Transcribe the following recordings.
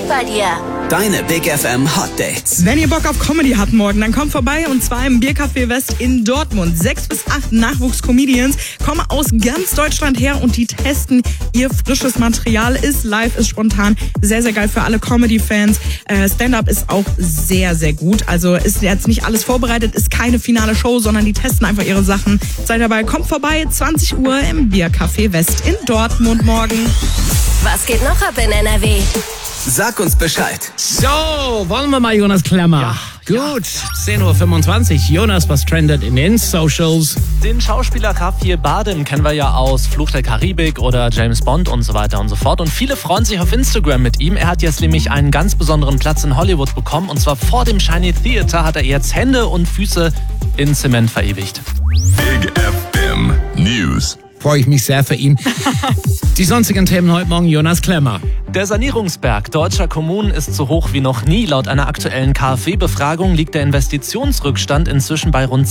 geht bei dir? Deine Big FM Hot Dates. Wenn ihr Bock auf Comedy habt morgen, dann kommt vorbei und zwar im Biercafé West in Dortmund. 6 bis 8 Nachwuchs-Comedians kommen aus ganz Deutschland her und die testen ihr frisches Material. Ist live, ist spontan. Sehr, sehr geil für alle Comedy-Fans. Stand-up ist auch sehr, sehr gut. Also ist jetzt nicht alles vorbereitet, ist keine finale Show, sondern die testen einfach ihre Sachen. Seid dabei, kommt vorbei, 20 Uhr im Biercafé West in Dortmund morgen. Was geht noch ab in NRW? Sag uns Bescheid. So, wollen wir mal Jonas Klemmer. Gut, 10.25 Uhr. Jonas, was trendet in den Socials? Den Schauspieler Javier Bardem kennen wir ja aus Fluch der Karibik oder James Bond und so weiter und so fort. Und viele freuen sich auf Instagram mit ihm. Er hat jetzt nämlich einen ganz besonderen Platz in Hollywood bekommen. Und zwar vor dem Shiny Theater hat er jetzt Hände und Füße in Zement verewigt. Big FM News. Freue ich mich sehr für ihn. Die sonstigen Themen heute Morgen, Jonas Klemmer. Der Sanierungsberg deutscher Kommunen ist so hoch wie noch nie. Laut einer aktuellen KfW-Befragung liegt der Investitionsrückstand inzwischen bei rund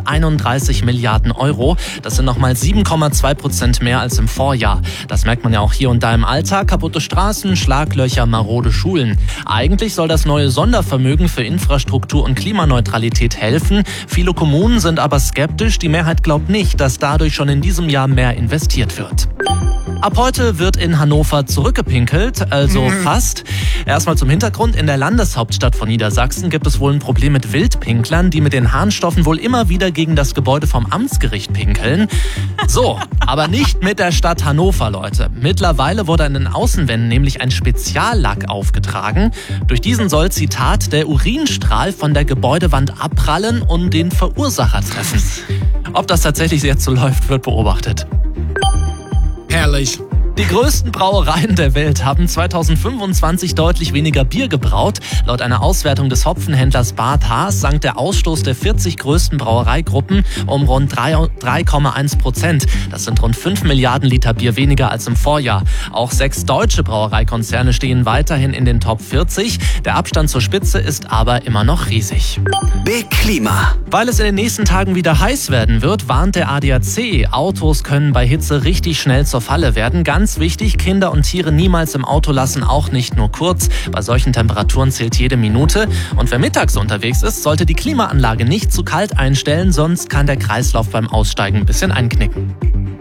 231 Milliarden Euro. Das sind nochmal 7,2% mehr als im Vorjahr. Das merkt man ja auch hier und da im Alltag. Kaputte Straßen, Schlaglöcher, marode Schulen. Eigentlich soll das neue Sondervermögen für Infrastruktur und Klimaneutralität helfen. Viele Kommunen sind aber skeptisch. Die Mehrheit glaubt nicht, dass dadurch schon in diesem Jahr mehr investiert wird. Ab heute wird in Hannover zurückgepinkelt, also fast. Erstmal zum Hintergrund. In der Landeshauptstadt von Niedersachsen gibt es wohl ein Problem mit Wildpinklern, die mit den Harnstoffen wohl immer wieder gegen das Gebäude vom Amtsgericht pinkeln. So, aber nicht mit der Stadt Hannover, Leute. Mittlerweile wurde an den Außenwänden nämlich ein Speziallack aufgetragen. Durch diesen soll, Zitat, der Urinstrahl von der Gebäudewand abprallen und den Verursacher treffen. Ob das tatsächlich jetzt so läuft, wird beobachtet. Herrlich. Die größten Brauereien der Welt haben 2025 deutlich weniger Bier gebraut. Laut einer Auswertung des Hopfenhändlers Bart Haas sank der Ausstoß der 40 größten Brauereigruppen um rund 3,1%. Das sind rund 5 Milliarden Liter Bier weniger als im Vorjahr. Auch 6 deutsche Brauereikonzerne stehen weiterhin in den Top 40. Der Abstand zur Spitze ist aber immer noch riesig. Big Klima. Weil es in den nächsten Tagen wieder heiß werden wird, warnt der ADAC. Autos können bei Hitze richtig schnell zur Falle werden. Ganz wichtig, Kinder und Tiere niemals im Auto lassen, auch nicht nur kurz. Bei solchen Temperaturen zählt jede Minute. Und wer mittags unterwegs ist, sollte die Klimaanlage nicht zu kalt einstellen, sonst kann der Kreislauf beim Aussteigen ein bisschen einknicken.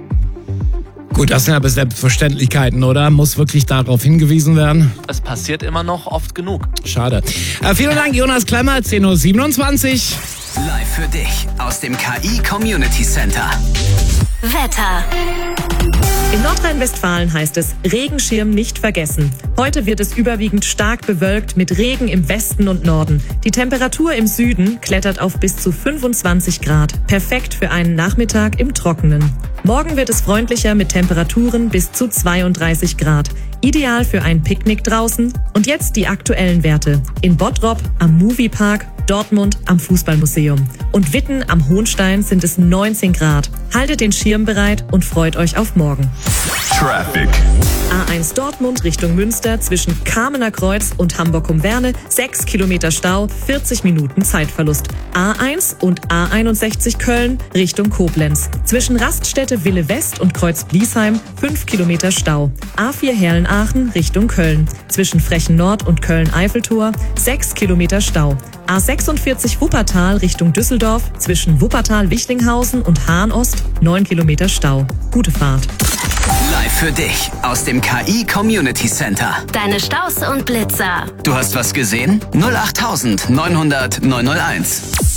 Gut, das sind aber Selbstverständlichkeiten, oder? Muss wirklich darauf hingewiesen werden? Es passiert immer noch oft genug. Schade. Vielen Dank, Jonas Klemmer, 10.27 Uhr. Live für dich aus dem KI Community Center. Wetter. In Nordrhein-Westfalen heißt es, Regenschirm nicht vergessen. Heute wird es überwiegend stark bewölkt mit Regen im Westen und Norden. Die Temperatur im Süden klettert auf bis zu 25 Grad. Perfekt für einen Nachmittag im Trockenen. Morgen wird es freundlicher mit Temperaturen bis zu 32 Grad. Ideal für ein Picknick draußen. Und jetzt die aktuellen Werte. In Bottrop am Moviepark, Dortmund am Fußballmuseum. Und Witten am Hohenstein sind es 19 Grad. Haltet den Schirm bereit und freut euch auf morgen. Traffic. A1 Dortmund Richtung Münster zwischen Kamener Kreuz und Hamburg-Umwerne 6 Kilometer Stau, 40 Minuten Zeitverlust. A1 und A61 Köln Richtung Koblenz. Zwischen Raststätte Wille West und Kreuz Bliesheim 5 Kilometer Stau. A4 Herlen-Aachen Richtung Köln. Zwischen Frechen Nord und Köln-Eiffeltor 6 Kilometer Stau. A46 Wuppertal Richtung Düsseldorf zwischen Wuppertal-Wichlinghausen und Hahn-Ost 9 Kilometer Stau. Gute Fahrt. Live für dich aus dem KI Community Center. Deine Staus und Blitzer. Du hast was gesehen? 08900 901.